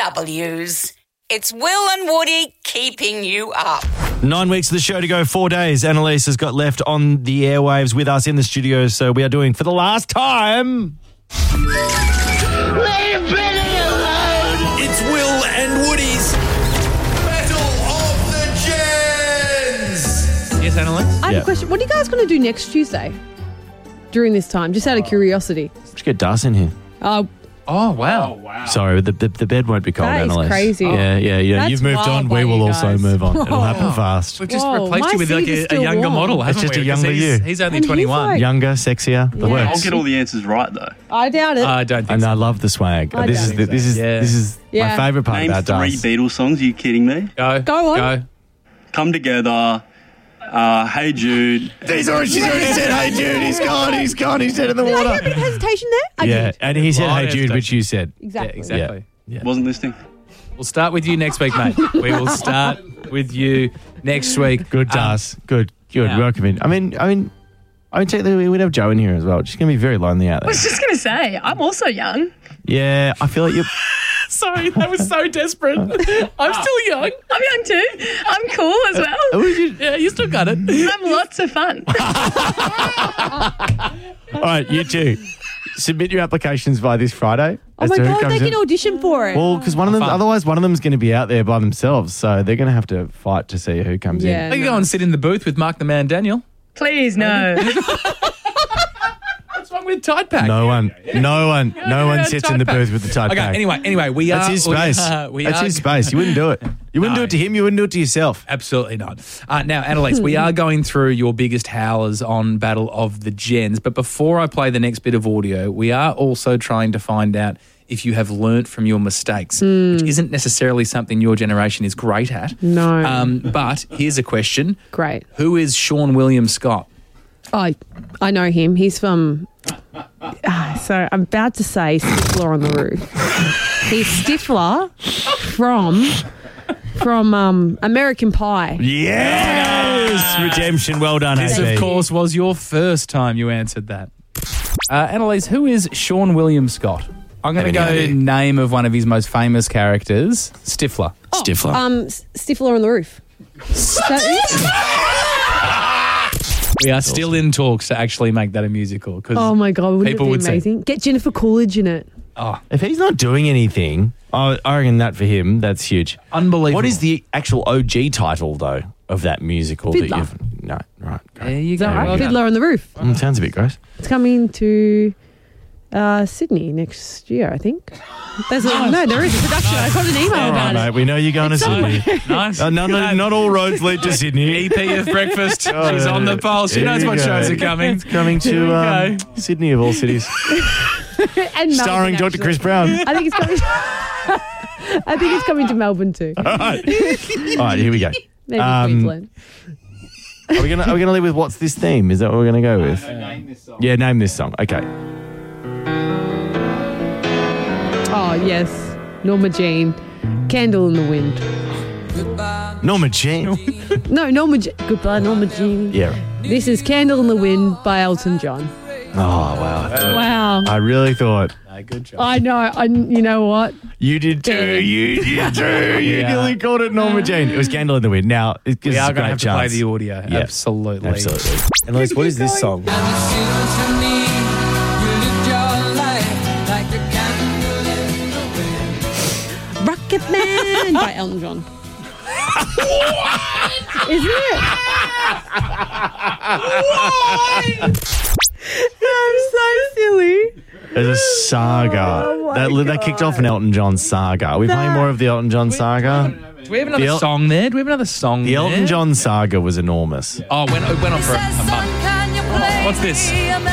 W's. It's Will and Woody keeping you up. 9 weeks of the show to go, 4 days. Annalise has got left on the airwaves with us in the studio, so we are doing, for the last time... Leave Billy alone! It's Will and Woody's Battle of the Gens! Yes, Annalise? I have a question. What are you guys going to do next Tuesday during this time? Just out of curiosity. Let's get Das in here. Oh, wow. Sorry, the bed won't be cold, That is Annalise. crazy. Yeah. That's You've moved wild on. by We will you also guys. move on. It'll happen fast. We've just Whoa, replaced my you with like seat is a still younger warm. model, haven't just we? a younger 'Cause you. He's only And he's 21. like- Younger, sexier, the Yeah. works. I'll get all the answers right, though. I doubt it. I don't think And so. I love the swag. I This don't is think this is Yeah. this is my Yeah. favourite part Name about 3 Das. Beatles songs. Are you kidding me? Go on. Come Together, Hey Jude. She's already said, "Hey Jude, he's gone. He's dead in the Did I hear a water." bit of hesitation there? I Yeah, did. and he said, Right, "Hey Jude," hesitation. which you said. Yeah, Exactly. exactly. Yeah. Wasn't listening. We'll start with you next week, mate. We will start with you next week. Good, Das. Good. Yeah. Welcome in. I mean, technically we'd have Joe in here as well. She's going to be very lonely out I there. was just going to say, I'm also young. Yeah, I feel like you're... Sorry, that was so desperate. I'm still young. I'm young too. I'm cool as well. Yeah, you still got it. I'm lots of fun. All right, you two. Submit your applications by this Friday. Oh as my to who God, comes they in. can audition for it. Well, because otherwise one of them's going to be out there by themselves, so they're going to have to fight to see who comes Yeah. in. I can go and sit in the booth with Mark the Man Daniel. Please, no. What's wrong with Tide Pack? No one sits in the booth with the tight Okay, pack. anyway, we That's are... his space. That's his space. You wouldn't do it. You wouldn't do it to him. You wouldn't do it to yourself. Absolutely not. Now, Annalise, we are going through your biggest howlers on Battle of the Gens, but before I play the next bit of audio, we are also trying to find out if you have learnt from your mistakes, which isn't necessarily something your generation is great at. No. But here's a question. Great. Who is Sean William Scott? Oh, I know him. He's from... so I'm about to say Stifler on the Roof. He's Stifler from American Pie. Yes! Redemption. Well done, This, AB. of course, was your first time you answered that. Annalise, who is Sean William Scott? I'm going to go Any idea? name of one of his most famous characters, Stifler. Stifler. Stifler on the Roof. We are still in talks to actually make that a musical. Oh my God, wouldn't People it would be say- amazing? Get Jennifer Coolidge in it. If he's not doing anything, I reckon that for him, that's huge. Unbelievable. What is the actual OG title, though, of that musical? Fiddler. That you've... No, right. There you Is that go. right? Well done. Fiddler on the Roof. Sounds a bit gross. It's coming to Sydney next year, I think. There is a production. I got an email All right, about mate. it. We know you're going to Sydney. Nice. Not all roads lead to Sydney. EP of breakfast. She's on the pulse. She There knows you what go. shows are coming. Coming Here we to go. Sydney, of all cities. And Starring Melbourne, Dr. Chris Brown. I think it's coming. I think it's coming to Melbourne too. All right, here we go. Maybe Queensland. Are we gonna live with what's this theme? Is that what we're gonna go with? Name this song. Yeah, name this song. Okay. Oh yes, Norma Jean, Candle in the Wind. Norma Jean. No, Norma. Goodbye, Norma Jean. Yeah. This is Candle in the Wind by Elton John. Oh wow. Wow. I really thought Good job. I know. You know what? you did too. You did too. You Yeah. nearly called it Norma Jean. It was Candle in the Wind. Now it gives We us are a going to great have to play chance. the audio. Yeah. Absolutely. Absolutely. And Liz, what is this song? Rocket Man by Elton John. Isn't it? I'm so silly. There's a saga. Oh my that kicked off an Elton John saga. Are we playing more of the Elton John saga? Do we have another The song there? Do we have another song The there? Elton John saga was enormous. Oh, it went on for a month. What's this?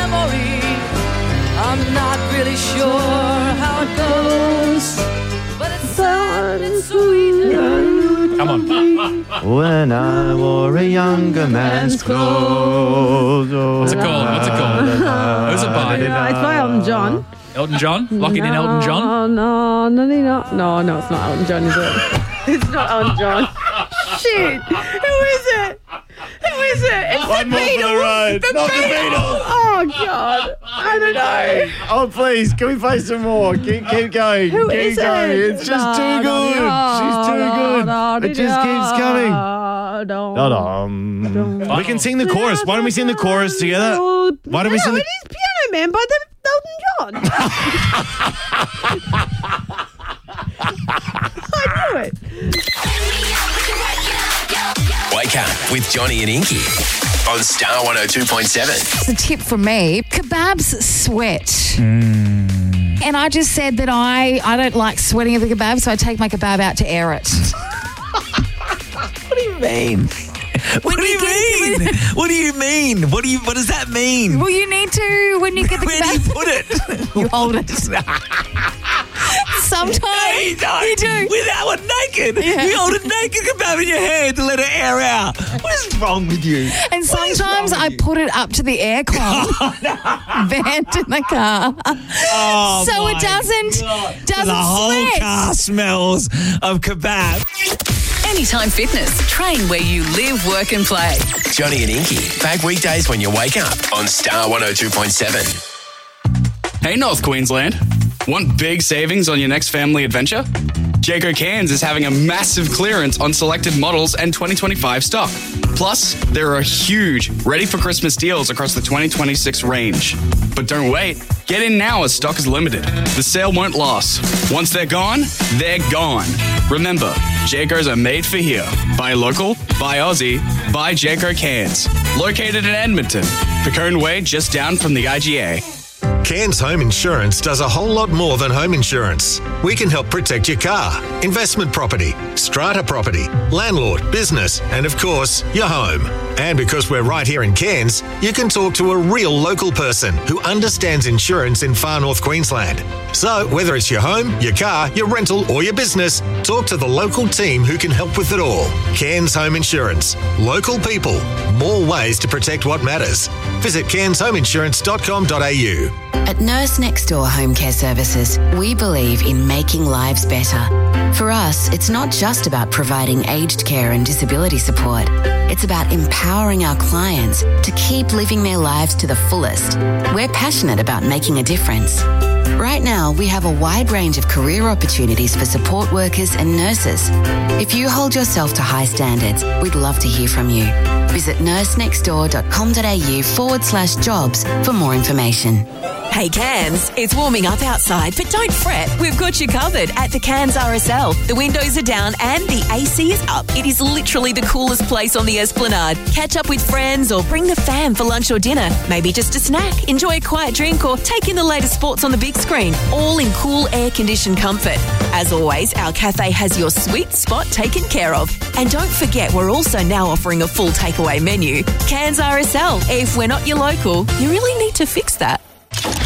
I'm not really sure how it goes, but it's sweet. Come on. When I wore a younger man's clothes. What's it called? Who's it by? It's by Elton John. Elton John? Lock it in, Elton John? No, it's not Elton John, is it? It's not Elton John. Shit. Who is it? Who is it? It's One the more for the Beatles. road. Not the Beatles. Oh, God. I don't know. Oh, please, can we play some more? Keep going. Who keep is going. it? It's just too good. She's too good. It just keeps coming. Da-dum. We can sing the chorus. Why don't we sing the chorus together? Why don't we sing No, the... it is Piano Man by the Elton John. I knew it. Wake up with Johnny and Inky on Star 102.7. The tip from me, kebabs sweat. And I just said that I don't like sweating of the kebab, so I take my kebab out to air it. What do you mean? What do you mean? What do you mean? What does that mean? Well, you need to, when you get the Where kebab... do you put it? You hold it. Sometimes you don't. you do. With that one naked. Yeah. You hold a naked kebab in your hand to let it air out. What is wrong with you? And sometimes I put it up to the aircon vent in the car, Oh, so my it doesn't The whole sweat. car smells of kebab. Anytime Fitness. Train where you live, work and play. Johnny and Inky. Back weekdays when you wake up on Star 102.7. Hey, North Queensland. Want big savings on your next family adventure? Jayco Cairns is having a massive clearance on selected models and 2025 stock. Plus, there are huge ready-for-Christmas deals across the 2026 range. But don't wait. Get in now as stock is limited. The sale won't last. Once they're gone, they're gone. Remember, Jaycos are made for here. Buy local, buy Aussie, buy Jayco Cairns. Located in Edmonton, Picone Way just down from the IGA. Cairns Home Insurance does a whole lot more than home insurance. We can help protect your car, investment property, strata property, landlord, business, and of course, your home. And because we're right here in Cairns, you can talk to a real local person who understands insurance in far north Queensland. So whether it's your home, your car, your rental, or your business, talk to the local team who can help with it all. Cairns Home Insurance. Local people. More ways to protect what matters. Visit cairnshomeinsurance.com.au. At Nurse Next Door Home Care Services, we believe in making lives better. For us, it's not just about providing aged care and disability support. It's about empowering our clients to keep living their lives to the fullest. We're passionate about making a difference. Right now, we have a wide range of career opportunities for support workers and nurses. If you hold yourself to high standards, we'd love to hear from you. Visit nursenextdoor.com.au/jobs for more information. Hey Cairns, it's warming up outside, but don't fret, we've got you covered at the Cairns RSL. The windows are down and the AC is up. It is literally the coolest place on the Esplanade. Catch up with friends or bring the fam for lunch or dinner. Maybe just a snack, enjoy a quiet drink or take in the latest sports on the big screen, all in cool air-conditioned comfort. As always, our cafe has your sweet spot taken care of. And don't forget, we're also now offering a full takeaway menu. Cairns RSL. If we're not your local, you really need to fix that.